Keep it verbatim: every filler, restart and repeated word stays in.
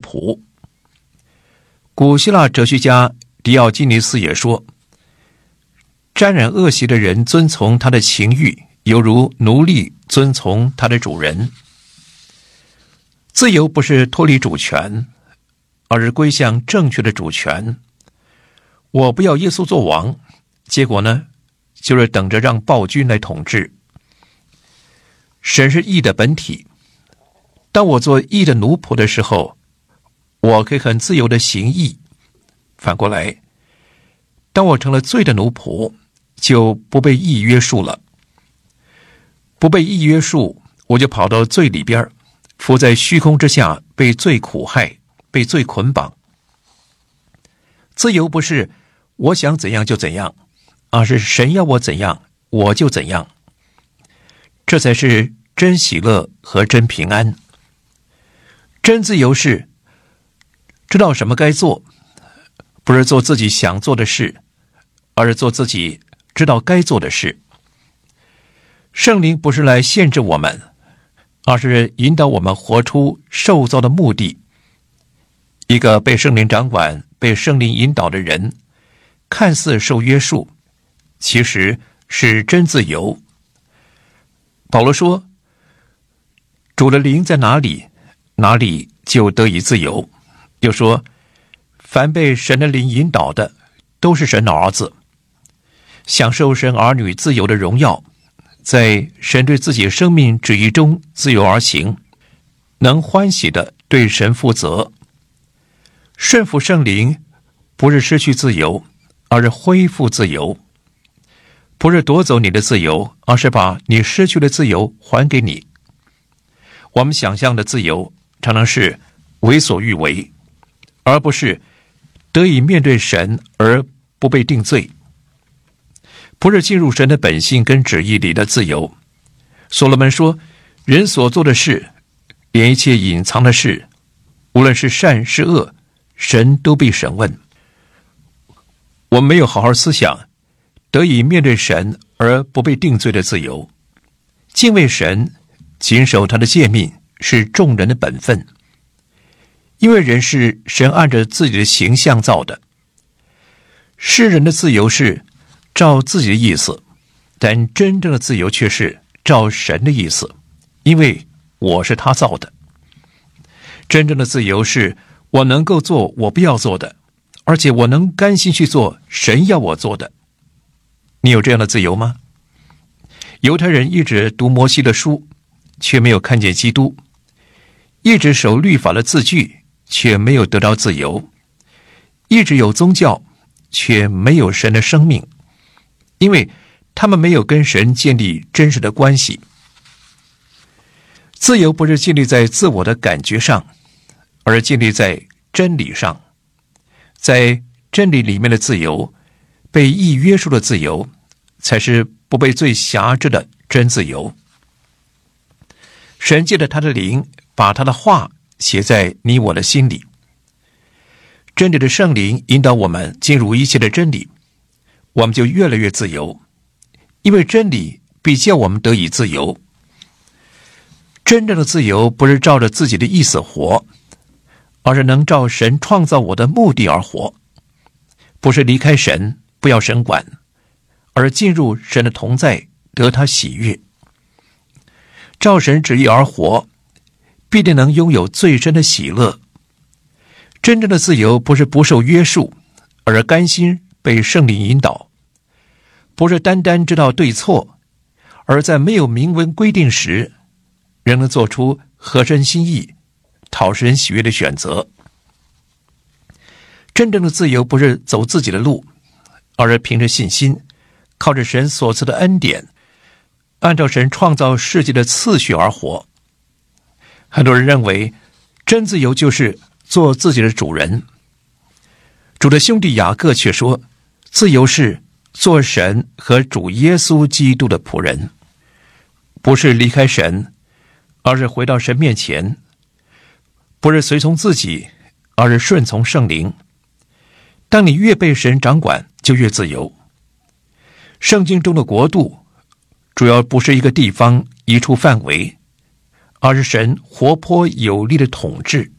仆。古希腊哲学家狄奥基尼斯也说，沾染恶习的人遵从他的情欲，犹如奴隶遵从他的主人。自由不是脱离主权，而是归向正确的主权。我不要耶稣做王，结果呢，就是等着让暴君来统治。神是义的本体，当我做义的奴仆的时候，我可以很自由的行义。反过来，当我成了罪的奴仆，就不被义约束了。不被义约束，我就跑到罪里边，伏在虚空之下，被罪苦害，被罪捆绑。自由不是我想怎样就怎样，而是神要我怎样，我就怎样。这才是真喜乐和真平安。真自由是知道什么该做，不是做自己想做的事，而是做自己知道该做的事。圣灵不是来限制我们，而是引导我们活出受造的目的。一个被圣灵掌管、被圣灵引导的人，看似受约束，其实是真自由。保罗说，主的灵在哪里，哪里就得以自由。又说，凡被神的灵引导的，都是神的儿子，享受神儿女自由的荣耀，在神对自己生命旨意中自由而行，能欢喜的对神负责。顺服圣灵不是失去自由，而是恢复自由。不是夺走你的自由，而是把你失去的自由还给你。我们想象的自由常常是为所欲为，而不是得以面对神而不被定罪。不是进入神的本性跟旨意里的自由。所罗门说，人所做的事，连一切隐藏的事，无论是善是恶，神都必审问。我们没有好好思想，得以面对神而不被定罪的自由。敬畏神，谨守他的诫命，是众人的本分。因为人是神按着自己的形象造的。世人的自由是照自己的意思，但真正的自由却是照神的意思，因为我是他造的。真正的自由是我能够做我不要做的，而且我能甘心去做神要我做的。你有这样的自由吗？犹太人一直读摩西的书，却没有看见基督；一直守律法的字句，却没有得到自由；一直有宗教，却没有神的生命，因为他们没有跟神建立真实的关系。自由不是建立在自我的感觉上，而是建立在真理上。在真理里面的自由，被义约束的自由，才是不被罪辖制的真自由。神借着他的灵，把他的话写在你我的心里。真理的圣灵引导我们进入一切的真理，我们就越来越自由，因为真理必叫我们得以自由。真正的自由不是照着自己的意思活，而是能照神创造我的目的而活。不是离开神，不要神管，而进入神的同在，得他喜悦。照神旨意而活，必定能拥有最深的喜乐。真正的自由不是不受约束，而是甘心被圣灵引导。不是单单知道对错，而在没有明文规定时，仍能做出合神心意、讨神喜悦的选择。真正的自由不是走自己的路，而是凭着信心，靠着神所赐的恩典，按照神创造世界的次序而活。很多人认为真自由就是做自己的主人，主的兄弟雅各却说，自由是做神和主耶稣基督的仆人。不是离开神，而是回到神面前；不是随从自己，而是顺从圣灵。当你越被神掌管，就越自由。圣经中的国度主要不是一个地方一处范围，而是神活泼有力的统治。